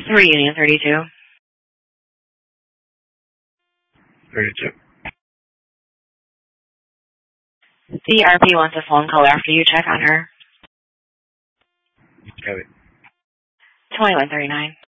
Reunion 32. 32. The RP wants a phone call after you check on her. Copy. 2139.